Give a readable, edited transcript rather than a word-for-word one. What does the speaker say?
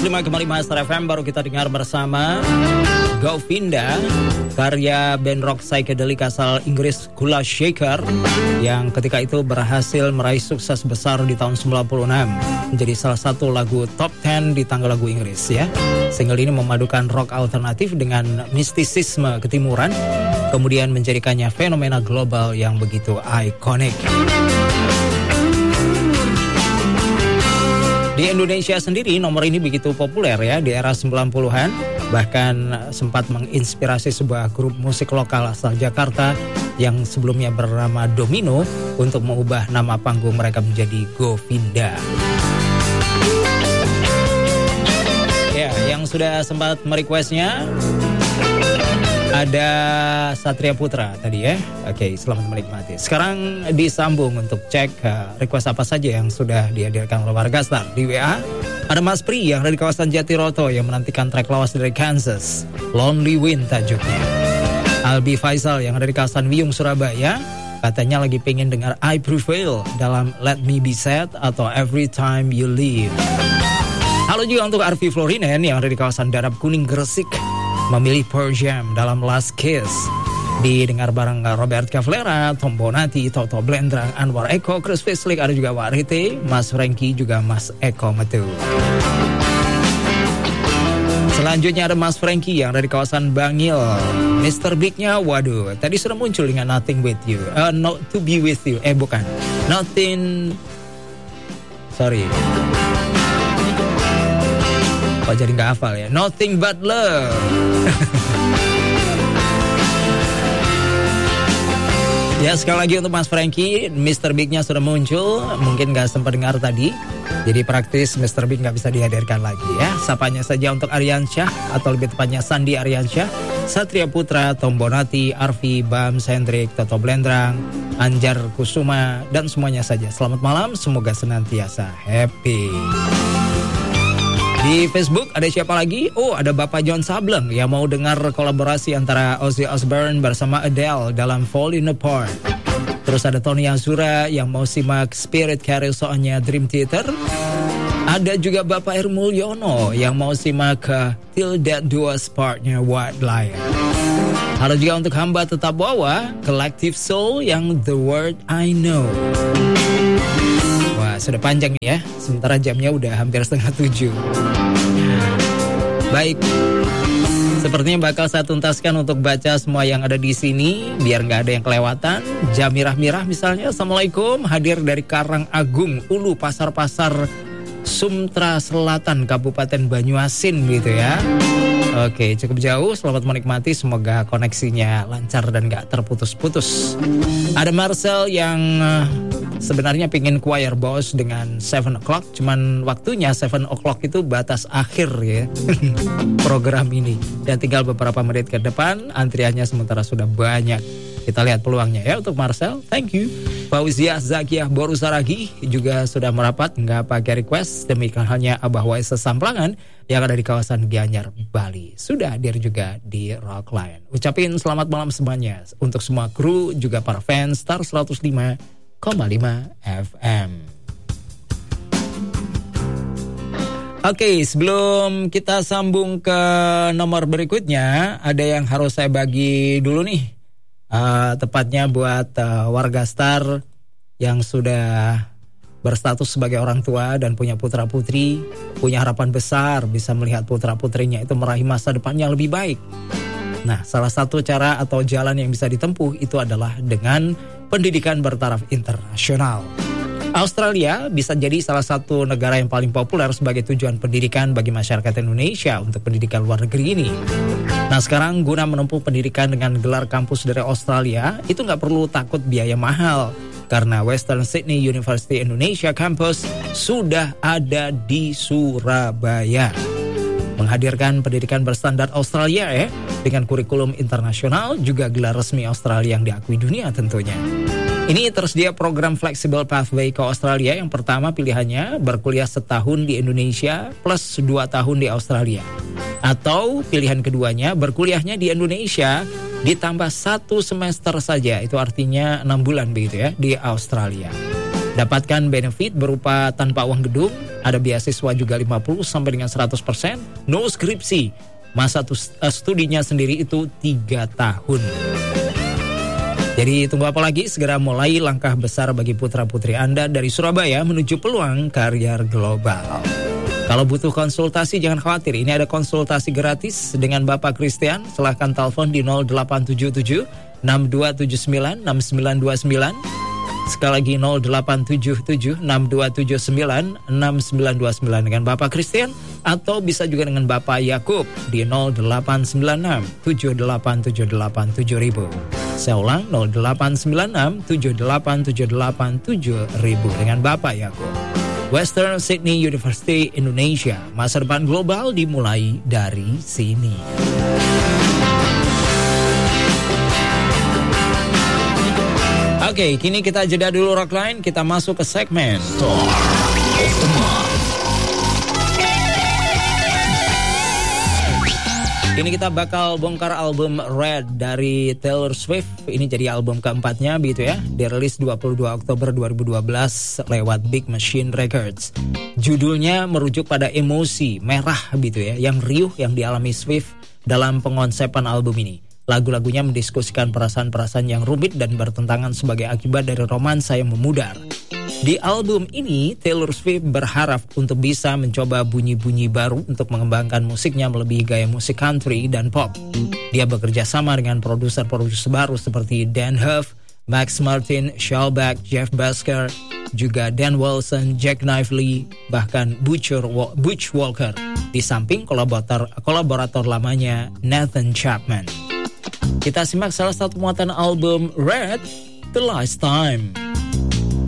105,5 Star FM baru kita dengar bersama Govinda, karya band rock psychedelic asal Inggris Kula Shaker yang ketika itu berhasil meraih sukses besar di tahun 96, menjadi salah satu lagu top 10 di tangga lagu Inggris ya. Single ini memadukan rock alternatif dengan mistisisme ketimuran, kemudian menjadikannya fenomena global yang begitu ikonik. Di Indonesia sendiri nomor ini begitu populer ya di era 90-an, bahkan sempat menginspirasi sebuah grup musik lokal asal Jakarta yang sebelumnya bernama Domino untuk mengubah nama panggung mereka menjadi Govinda. Ya, yang sudah sempat merequestnya ada Satria Putra tadi ya. Oke, selamat menikmati. Sekarang disambung untuk cek request apa saja yang sudah dihadirkan oleh warga Star di WA. Ada Mas Pri yang ada di kawasan Jatiroto yang menantikan track lawas dari Kansas, Lonely Wind tajuknya. Albi Faisal yang ada di kawasan Wiyung Surabaya, katanya lagi pengen dengar I Prevail dalam Let Me Be Sad atau Every Time You Leave. Halo juga untuk Arfi Florinen yang ada di kawasan Darab Kuning Gresik, memilih Pearl Jam dalam Last Kiss. Didengar bareng Robert Cavalera, Tom Bonatti, Toto Blendrang, Anwar Eko, Chris Fislik, ada juga Warite, Mas Franky, juga Mas Eko Metu. Selanjutnya ada Mas Franky yang dari kawasan Bangil. Mr. Big-nya, waduh, tadi sudah muncul dengan Nothing With You, Not To Be With You, bukan, Nothing, sorry. Kok jadi gak hafal ya? Nothing But Love. Ya, sekali lagi untuk Mas Franky, Mr. Big-nya sudah muncul, mungkin gak sempat dengar tadi, jadi praktis Mr. Big gak bisa dihadirkan lagi ya. Sapanya saja untuk Aryansyah, atau lebih tepatnya Sandi Aryansyah, Satria Putra, Tom Bonatti, Arfi, Bam, Sendrik, Toto Blendrang, Anjar Kusuma, dan semuanya saja. Selamat malam, semoga senantiasa happy. Di Facebook ada siapa lagi? Oh, ada Bapak John Sableng yang mau dengar kolaborasi antara Ozzy Osbourne bersama Adele dalam Falling Apart. Terus ada Tony Azura yang mau simak Spirit Carry soalnya Dream Theater. Ada juga Bapak Hermulyono yang mau simak Till Death Do Us Part-nya White Lion. Halo juga untuk hamba tetap bawa Collective Soul yang The Word I Know. Wah, sudah panjang ya. Sementara jamnya udah hampir 6:30. Baik. Sepertinya bakal saya tuntaskan untuk baca semua yang ada di sini biar nggak ada yang kelewatan. Jamirah Mirah misalnya, Assalamualaikum, hadir dari Karang Agung, Ulu, Pasar-Pasar, Sumtra Selatan, Kabupaten Banyuasin gitu ya. Oke, cukup jauh. Selamat menikmati. Semoga koneksinya lancar dan gak terputus-putus. Ada Marcel yang sebenarnya pingin choir boss dengan 7 o'clock. Cuman waktunya 7 o'clock itu batas akhir ya program ini. Dan tinggal beberapa menit ke depan. Antriannya sementara sudah banyak. Kita lihat peluangnya ya untuk Marcel. Thank you. Fauziah Zakiah Borusaragi juga sudah merapat, nggak pakai request. Demikian halnya Abah Waisa Samplangan yang ada di kawasan Gianyar, Bali. Sudah hadir juga di Rock Line. Ucapin selamat malam semuanya untuk semua kru, juga para fans Star 105,5 FM. Oke, sebelum kita sambung ke nomor berikutnya, ada yang harus saya bagi dulu nih. Tepatnya buat warga Star yang sudah berstatus sebagai orang tua dan punya putra-putri, punya harapan besar bisa melihat putra-putrinya itu meraih masa depan yang lebih baik. Nah, salah satu cara atau jalan yang bisa ditempuh itu adalah dengan pendidikan bertaraf internasional. Australia bisa jadi salah satu negara yang paling populer sebagai tujuan pendidikan bagi masyarakat Indonesia untuk pendidikan luar negeri ini. Nah, sekarang guna menempuh pendidikan dengan gelar kampus dari Australia, itu nggak perlu takut biaya mahal. Karena Western Sydney University Indonesia Campus sudah ada di Surabaya. Menghadirkan pendidikan berstandar Australia dengan kurikulum internasional, juga gelar resmi Australia yang diakui dunia tentunya. Ini tersedia program Flexible Pathway ke Australia. Yang pertama pilihannya berkuliah setahun di Indonesia plus 2 tahun di Australia. Atau pilihan keduanya berkuliahnya di Indonesia ditambah 1 semester saja. Itu artinya 6 bulan begitu ya di Australia. Dapatkan benefit berupa tanpa uang gedung, ada beasiswa juga 50 sampai dengan 100%, no skripsi. Masa studinya sendiri itu 3 tahun. Jadi tunggu apa lagi? Segera mulai langkah besar bagi putra-putri Anda dari Surabaya menuju peluang karier global. Kalau butuh konsultasi jangan khawatir, ini ada konsultasi gratis dengan Bapak Christian. Silahkan telepon di 0877 6279 6929. Sekali lagi 0877 6279 6929 dengan Bapak Christian, atau bisa juga dengan Bapak Yakub di 0896 7878 7000. Saya ulang 0896 7878 7000 dengan Bapak Yakub. Western Sydney University Indonesia, masa depan global dimulai dari sini. Oke, kini kita jeda dulu Rockline, kita masuk ke segmen Star of the Month. Kini kita bakal bongkar album Red dari Taylor Swift. Ini jadi album keempatnya begitu ya. Dirilis 22 Oktober 2012 lewat Big Machine Records. Judulnya merujuk pada emosi merah gitu ya, yang riuh yang dialami Swift dalam pengonsepan album ini. Lagu-lagunya mendiskusikan perasaan-perasaan yang rumit dan bertentangan sebagai akibat dari romansa yang memudar. Di album ini, Taylor Swift berharap untuk bisa mencoba bunyi-bunyi baru untuk mengembangkan musiknya melebihi gaya musik country dan pop. Dia bekerja sama dengan produser-produser baru seperti Dan Huff, Max Martin, Shellback, Jeff Busker, juga Dan Wilson, Jack Knifley, bahkan Butch Walker. Di samping kolaborator lamanya Nathan Chapman. Kita simak salah satu muatan album Red, The Last Time.